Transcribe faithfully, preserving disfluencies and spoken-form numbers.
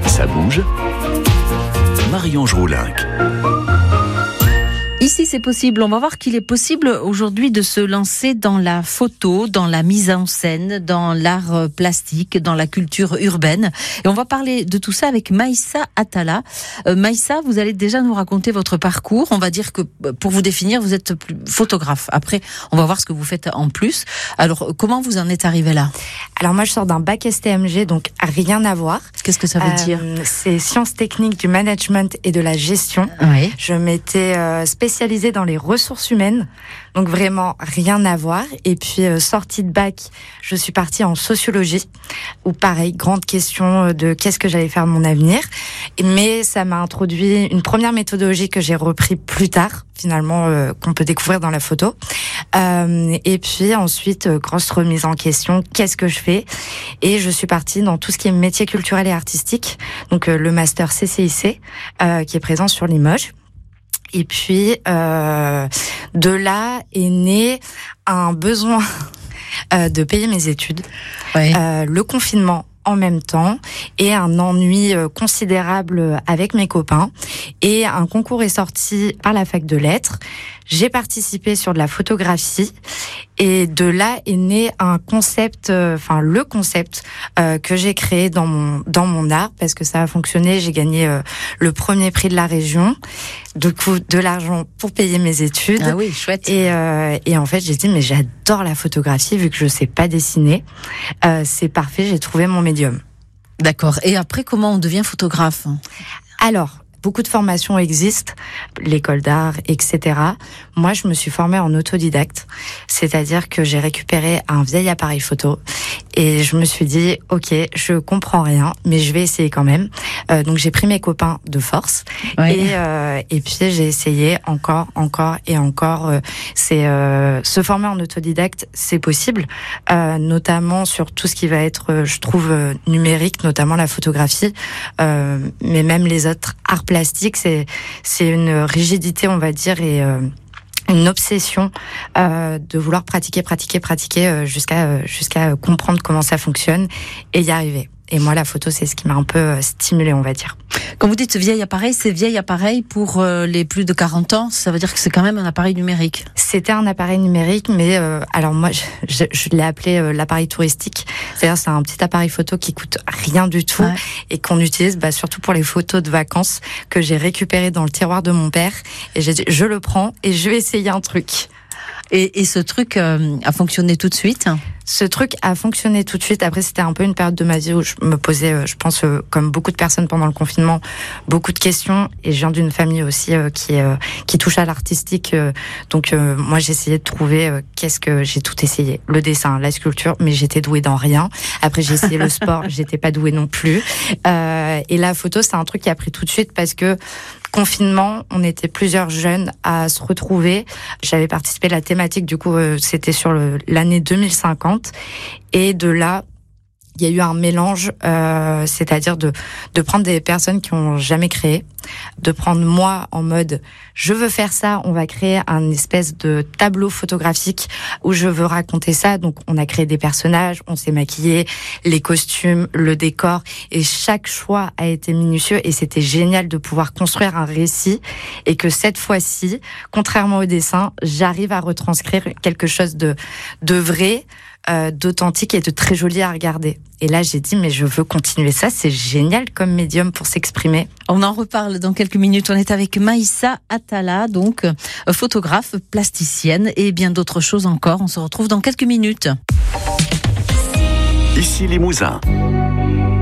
Ça bouge. Marie-Ange Roulinck. Ici, c'est possible. On va voir qu'il est possible aujourd'hui de se lancer dans la photo, dans la mise en scène, dans l'art plastique, dans la culture urbaine. Et on va parler de tout ça avec Maïssa Atala. Euh, Maïssa, vous allez déjà nous raconter votre parcours. On va dire que pour vous définir, vous êtes photographe. Après, on va voir ce que vous faites en plus. Alors, comment vous en êtes arrivé là ? Alors moi, je sors d'un bac S T M G, donc rien à voir. Qu'est-ce que ça veut euh, dire ? C'est sciences techniques du management et de la gestion. Oui. Je m'étais euh, spécialisée dans les ressources humaines, donc vraiment rien à voir. Et puis euh, sortie de bac, je suis partie en sociologie, où pareil, grande question de qu'est-ce que j'allais faire de mon avenir. Mais ça m'a introduit une première méthodologie que j'ai repris plus tard, finalement, euh, qu'on peut découvrir dans la photo. Euh, et puis ensuite, euh, grosse remise en question, qu'est-ce que je fais ? Et je suis partie dans tout ce qui est métier culturel et artistique, donc euh, le master C C I C, euh, qui est présent sur Limoges. Et puis, euh, de là est né un besoin euh, de payer mes études, Oui. euh, le confinement en même temps, et un ennui euh, considérable avec mes copains. Et un concours est sorti par la fac de lettres. J'ai participé sur de la photographie, et de là est né un concept, euh, enfin le concept euh, que j'ai créé dans mon dans mon art, parce que ça a fonctionné. J'ai gagné euh, le premier prix de la région, du coup de l'argent pour payer mes études. Ah oui, chouette. Et, euh, et en fait, j'ai dit mais j'adore la photographie, vu que je sais pas dessiner. Euh, c'est parfait, j'ai trouvé mon médium. D'accord. Et après, comment on devient photographe ? Alors, beaucoup de formations existent, l'école d'art, et cetera. Moi, je me suis formée en autodidacte, c'est-à-dire que j'ai récupéré un vieil appareil photo et je me suis dit, ok, je comprends rien, mais je vais essayer quand même. Euh, donc, j'ai pris mes copains de force, Ouais. et euh, et puis j'ai essayé encore, encore et encore. Euh, c'est euh, se former en autodidacte, c'est possible, euh, notamment sur tout ce qui va être, euh, je trouve, euh, numérique, notamment la photographie, euh, mais même les autres arts plastiques. C'est c'est une rigidité, on va dire, et euh, une obsession euh, de vouloir pratiquer, pratiquer, pratiquer euh, jusqu'à euh, jusqu'à comprendre comment ça fonctionne et y arriver. Et moi, la photo, c'est ce qui m'a un peu euh, stimulée, on va dire. Quand vous dites ce vieil appareil, c'est vieil appareil pour euh, les plus de quarante ans, ça veut dire que c'est quand même un appareil numérique. C'était un appareil numérique, mais euh, alors moi, je, je, je l'ai appelé euh, l'appareil touristique. C'est-à-dire, c'est un petit appareil photo qui coûte rien du tout, Ouais. et qu'on utilise bah, surtout pour les photos de vacances, que j'ai récupéré dans le tiroir de mon père. Et j'ai dit, je le prends et je vais essayer un truc. Et, et ce truc euh, a fonctionné tout de suite. Ce truc a fonctionné tout de suite. Après, c'était un peu une période de ma vie où je me posais, euh, je pense, euh, comme beaucoup de personnes pendant le confinement, beaucoup de questions. Et je viens d'une famille aussi euh, qui euh, qui touche à l'artistique. Euh, donc, euh, moi, j'ai essayé de trouver euh, qu'est-ce que j'ai tout essayé. Le dessin, la sculpture, mais j'étais douée dans rien. Après, j'ai essayé le sport, j'étais pas douée non plus. Euh, et la photo, c'est un truc qui a pris tout de suite parce que confinement, on était plusieurs jeunes à se retrouver. J'avais participé à la thématique, du coup, euh, c'était sur le, l'année deux mille cinquante. Et de là, il y a eu un mélange, euh, c'est-à-dire de de prendre des personnes qui ont jamais créé, de prendre moi en mode je veux faire ça, on va créer un espèce de tableau photographique où je veux raconter ça. Donc on a créé des personnages, on s'est maquillé, les costumes, le décor, et chaque choix a été minutieux, et c'était génial de pouvoir construire un récit, et que cette fois-ci, contrairement au dessin, j'arrive à retranscrire quelque chose de de vrai, Euh, d'authentique et de très joli à regarder. Et là, j'ai dit, mais je veux continuer ça, c'est génial comme médium pour s'exprimer. On en reparle dans quelques minutes. On est avec Maïssa Atala, donc euh, photographe, plasticienne et bien d'autres choses encore. On se retrouve dans quelques minutes. Ici Limousin.